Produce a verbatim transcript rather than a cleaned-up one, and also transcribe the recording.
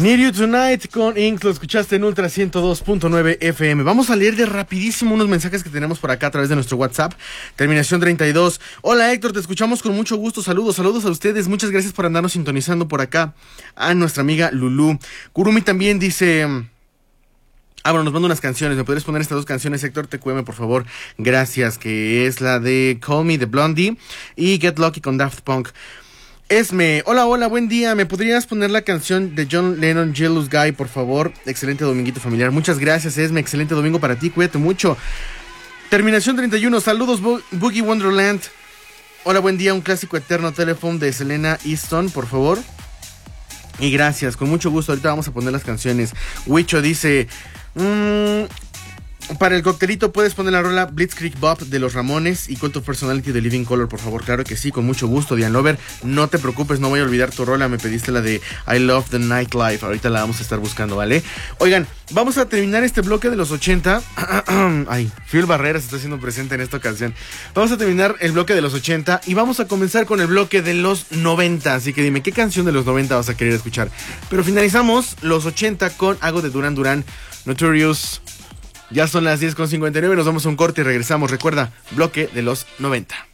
Need You Tonight con Ink, lo escuchaste en Ultra ciento dos punto nueve F M. Vamos a leer de rapidísimo unos mensajes que tenemos por acá a través de nuestro WhatsApp, terminación treinta y dos. Hola Héctor, te escuchamos con mucho gusto, saludos, saludos a ustedes, muchas gracias por andarnos sintonizando por acá. A nuestra amiga Lulú. Kurumi también dice... Ah, bueno, nos manda unas canciones. ¿Me podrías poner estas dos canciones, Héctor? T Q M, por favor. Gracias. Que es la de Call Me de Blondie y Get Lucky con Daft Punk. Esme, hola, hola, buen día. ¿Me podrías poner la canción de John Lennon, Jealous Guy, por favor? Excelente dominguito familiar. Muchas gracias, Esme. Excelente domingo para ti. Cuídate mucho. Terminación treinta y uno. Saludos, Bo- Boogie Wonderland. Hola, buen día. Un clásico eterno, Telephone de Selena Easton, por favor. Y gracias, con mucho gusto. Ahorita vamos a poner las canciones. Huicho dice... Mmm, para el coctelito puedes poner la rola Blitzkrieg Bop de los Ramones y Cult of Personality de Living Color, por favor. Claro que sí, con mucho gusto, Diane Lover. No te preocupes, no voy a olvidar tu rola. Me pediste la de I Love the Nightlife. Ahorita la vamos a estar buscando, ¿vale? Oigan, vamos a terminar este bloque de los ochenta. Ay, Phil Barrera se está haciendo presente en esta ocasión. Vamos a terminar el bloque de los ochenta y vamos a comenzar con el bloque de los noventa. Así que dime, ¿qué canción de los noventa vas a querer escuchar? Pero finalizamos los ochenta con algo de Duran Duran, Notorious. Ya son las diez con cincuenta y nueve, nos vamos a un corte y regresamos. Recuerda, bloque de los noventa.